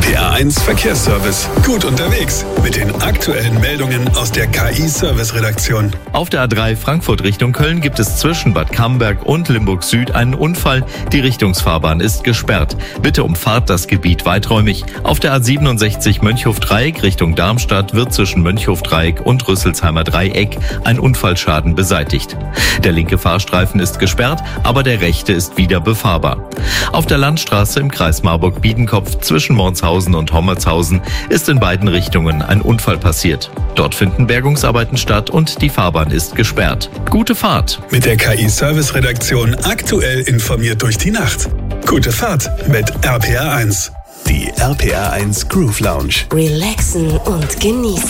RPR1 Verkehrsservice. Gut unterwegs mit den aktuellen Meldungen aus der KI-Service-Redaktion. Auf der A3 Frankfurt Richtung Köln gibt es zwischen Bad Camberg und Limburg Süd einen Unfall. Die Richtungsfahrbahn ist gesperrt. Bitte umfahrt das Gebiet weiträumig. Auf der A67 Mönchhof-Dreieck Richtung Darmstadt wird zwischen Mönchhof-Dreieck und Rüsselsheimer Dreieck ein Unfallschaden beseitigt. Der linke Fahrstreifen ist gesperrt, aber der rechte ist wieder befahrbar. Auf der Landstraße im Kreis Marburg-Biedenkopf zwischen Mornshausen und Hommertshausen ist in beiden Richtungen ein Unfall passiert. Dort finden Bergungsarbeiten statt und die Fahrbahn ist gesperrt. Gute Fahrt! Mit der KI-Service-Redaktion aktuell informiert durch die Nacht. Gute Fahrt mit RPR1. Die RPR1 Groove Lounge. Relaxen und genießen.